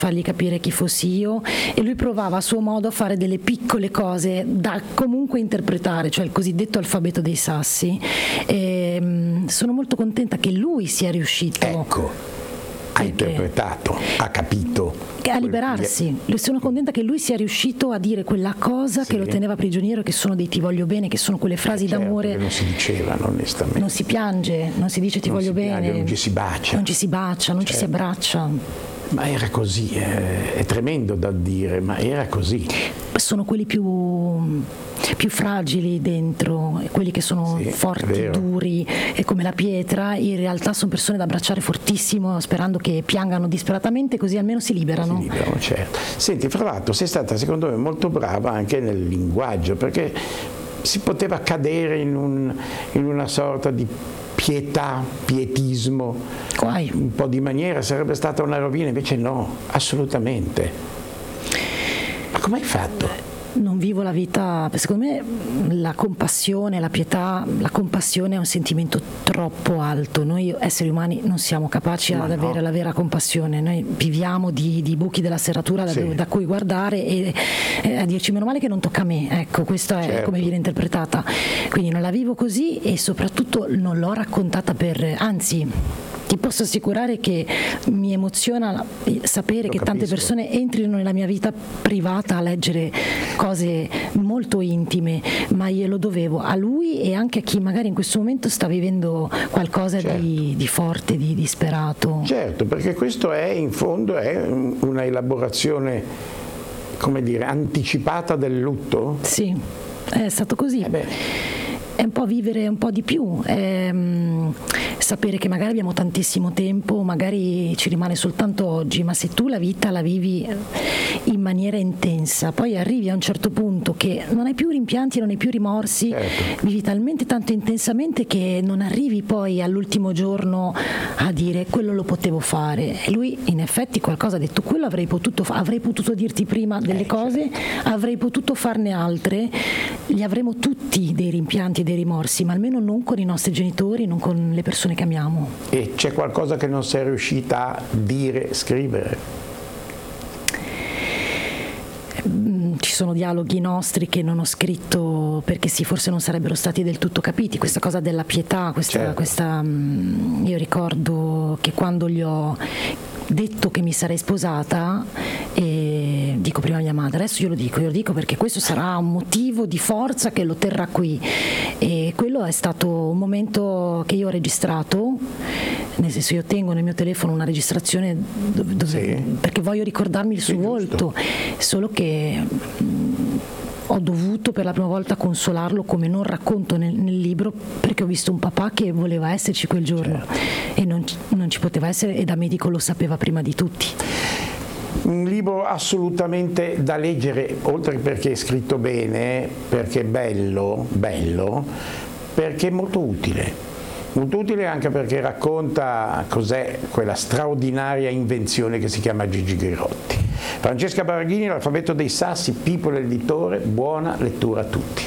fargli capire chi fossi io, e lui provava a suo modo a fare delle piccole cose da comunque interpretare, cioè il cosiddetto alfabeto dei sassi. Sono molto contenta che lui sia riuscito, ha interpretato, ha capito, a liberarsi. Sono contenta che lui sia riuscito a dire quella cosa che lo teneva prigioniero, che sono dei ti voglio bene, che sono quelle frasi d'amore che non si dicevano onestamente. Non si piange, non si dice ti voglio bene, non ci si bacia, non ci si abbraccia. Ma era così, è tremendo da dire, ma era così. Sono quelli più fragili dentro, quelli che sono forti, duri e come la pietra, in realtà sono persone da abbracciare fortissimo, sperando che piangano disperatamente, così almeno si liberano. Si liberano, certo. Senti, fra l'altro sei stata secondo me molto brava anche nel linguaggio, perché si poteva cadere in una sorta di pietà, pietismo, un po' di maniera, sarebbe stata una rovina, invece no, assolutamente. Ma come hai fatto? Non vivo la vita, secondo me la compassione, la pietà, la compassione è un sentimento troppo alto. Noi esseri umani non siamo capaci ad avere la vera compassione. Noi viviamo di buchi della serratura da cui guardare e a dirci meno male che non tocca a me. Ecco, questo è come viene interpretata. Quindi non la vivo così e soprattutto non l'ho raccontata anzi, ti posso assicurare che mi emoziona sapere che tante persone entrino nella mia vita privata a leggere cose molto intime, ma glielo dovevo a lui e anche a chi magari in questo momento sta vivendo qualcosa di forte, di disperato. Certo, perché questo è in fondo una elaborazione, come dire, anticipata del lutto? Sì, è stato così. È un po' vivere un po' di più, sapere che magari abbiamo tantissimo tempo, magari ci rimane soltanto oggi, ma se tu la vita la vivi in maniera intensa, poi arrivi a un certo punto che non hai più rimpianti, non hai più rimorsi, vivi talmente tanto intensamente che non arrivi poi all'ultimo giorno a dire quello lo potevo fare. E lui in effetti qualcosa ha detto, quello avrei potuto dirti prima delle cose, avrei potuto farne altre, li avremo tutti dei rimpianti e dei rimorsi, ma almeno non con i nostri genitori, non con le persone che amiamo. E c'è qualcosa che non sei riuscita a dire, scrivere? Ci sono dialoghi nostri che non ho scritto perché forse non sarebbero stati del tutto capiti. Questa cosa della pietà, io ricordo che quando gli ho detto che mi sarei sposata, e dico prima a mia madre, adesso io lo dico perché questo sarà un motivo di forza che lo terrà qui, e quello è stato un momento che io ho registrato, nel senso io tengo nel mio telefono una registrazione perché voglio ricordarmi il suo volto, solo che ho dovuto per la prima volta consolarlo come non racconto nel libro, perché ho visto un papà che voleva esserci quel giorno e non ci poteva essere, e da medico lo sapeva prima di tutti. Un libro assolutamente da leggere, oltre perché è scritto bene, perché è bello, perché è molto utile. Molto utile anche perché racconta cos'è quella straordinaria invenzione che si chiama Gigi Ghiriotti. Francesca Baraghini, L'alfabeto dei sassi, People Editore, buona lettura a tutti.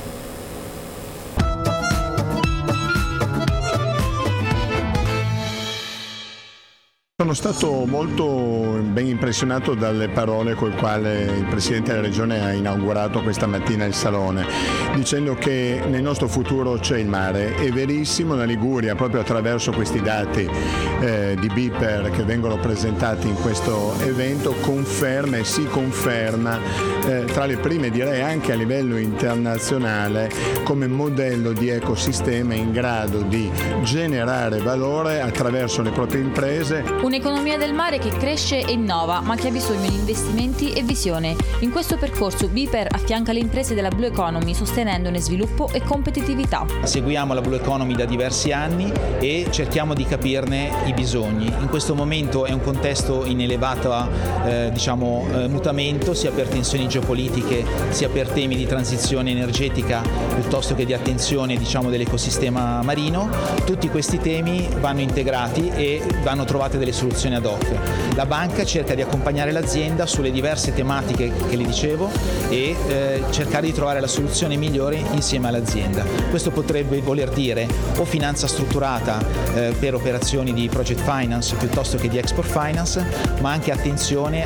Sono stato molto ben impressionato dalle parole con le quali il Presidente della Regione ha inaugurato questa mattina il Salone, dicendo che nel nostro futuro c'è il mare. È verissimo, la Liguria, proprio attraverso questi dati di BIPER che vengono presentati in questo evento, conferma e si conferma tra le prime, direi anche a livello internazionale, come modello di ecosistema in grado di generare valore attraverso le proprie imprese. Un'economia del mare che cresce e innova, ma che ha bisogno di investimenti e visione. In questo percorso BIPER affianca le imprese della Blue Economy, sostenendone sviluppo e competitività. Seguiamo la Blue Economy da diversi anni e cerchiamo di capirne i bisogni. In questo momento è un contesto in elevato mutamento, sia per tensioni geopolitiche, sia per temi di transizione energetica, piuttosto che di attenzione dell'ecosistema marino. Tutti questi temi vanno integrati e vanno trovate delle soluzioni ad hoc. La banca cerca di accompagnare l'azienda sulle diverse tematiche che le dicevo e cercare di trovare la soluzione migliore insieme all'azienda. Questo potrebbe voler dire o finanza strutturata per operazioni di project finance piuttosto che di export finance, ma anche attenzione